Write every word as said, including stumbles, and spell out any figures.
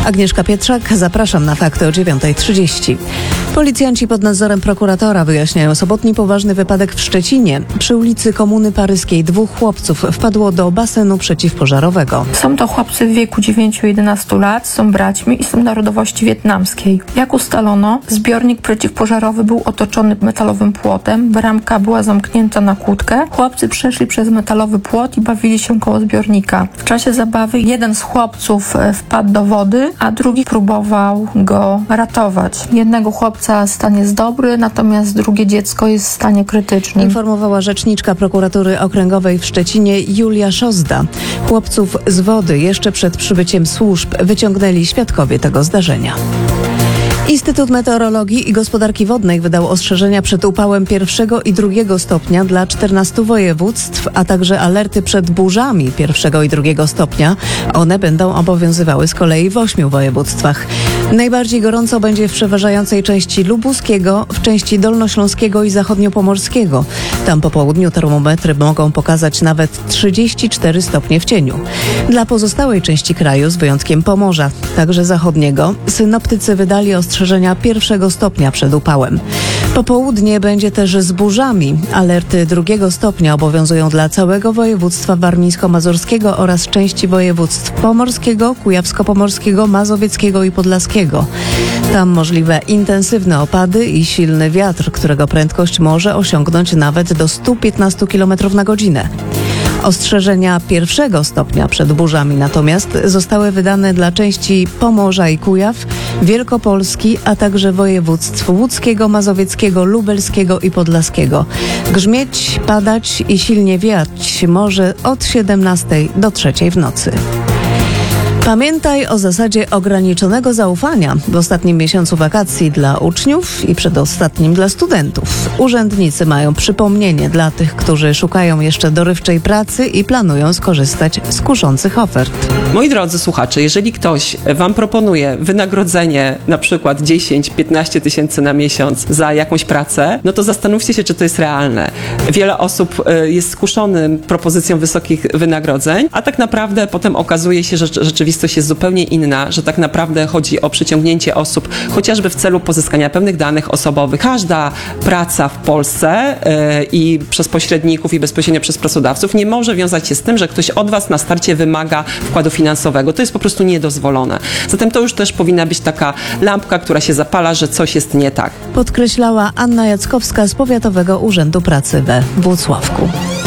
Agnieszka Pietrzak, zapraszam na fakty o dziewiąta trzydzieści. Policjanci pod nadzorem prokuratora wyjaśniają sobotni poważny wypadek w Szczecinie. Przy ulicy Komuny Paryskiej dwóch chłopców wpadło do basenu przeciwpożarowego. Są to chłopcy w wieku dziewięciu do jedenastu lat, są braćmi i są narodowości wietnamskiej. Jak ustalono, zbiornik przeciwpożarowy był otoczony metalowym płotem, bramka była zamknięta na kłódkę. Chłopcy przeszli przez metalowy płot i bawili się koło zbiornika. W czasie zabawy jeden z chłopców wpadł do wody, a drugi próbował go ratować. Jednego chłopca stan jest dobry, natomiast drugie dziecko jest w stanie krytycznym. Informowała rzeczniczka prokuratury okręgowej w Szczecinie Julia Szozda. Chłopców z wody jeszcze przed przybyciem służb wyciągnęli świadkowie tego zdarzenia. Instytut Meteorologii i Gospodarki Wodnej wydał ostrzeżenia przed upałem pierwszego i drugiego stopnia dla czternastu województw, a także alerty przed burzami pierwszego i drugiego stopnia. One będą obowiązywały z kolei w ośmiu województwach. Najbardziej gorąco będzie w przeważającej części lubuskiego, w części dolnośląskiego i zachodniopomorskiego. Tam po południu termometry mogą pokazać nawet trzydzieści cztery stopnie w cieniu. Dla pozostałej części kraju, z wyjątkiem Pomorza, także zachodniego, synoptycy wydali ostrzeżenia pierwszego stopnia przed upałem. Popołudnie będzie też z burzami. Alerty drugiego stopnia obowiązują dla całego województwa warmińsko-mazurskiego oraz części województw pomorskiego, kujawsko-pomorskiego, mazowieckiego i podlaskiego. Tam możliwe intensywne opady i silny wiatr, którego prędkość może osiągnąć nawet do stu piętnastu kilometrów na godzinę. Ostrzeżenia pierwszego stopnia przed burzami natomiast zostały wydane dla części Pomorza i Kujaw, Wielkopolski, a także województw łódzkiego, mazowieckiego, lubelskiego i podlaskiego. Grzmieć, padać i silnie wiać może od siedemnastej do trzeciej w nocy. Pamiętaj o zasadzie ograniczonego zaufania w ostatnim miesiącu wakacji dla uczniów i przedostatnim dla studentów. Urzędnicy mają przypomnienie dla tych, którzy szukają jeszcze dorywczej pracy i planują skorzystać z kuszących ofert. Moi drodzy słuchacze, jeżeli ktoś wam proponuje wynagrodzenie na przykład dziesięć do piętnastu tysięcy na miesiąc za jakąś pracę, no to zastanówcie się, czy to jest realne. Wiele osób jest skuszonym propozycją wysokich wynagrodzeń, a tak naprawdę potem okazuje się, że rzeczywistość jest zupełnie inna, że tak naprawdę chodzi o przyciągnięcie osób chociażby w celu pozyskania pewnych danych osobowych. Każda praca w Polsce yy, i przez pośredników i bezpośrednio przez pracodawców nie może wiązać się z tym, że ktoś od was na starcie wymaga wkładu finansowego. To jest po prostu niedozwolone. Zatem to już też powinna być taka lampka, która się zapala, że coś jest nie tak. Podkreślała Anna Jackowska z Powiatowego Urzędu Pracy we Włocławku.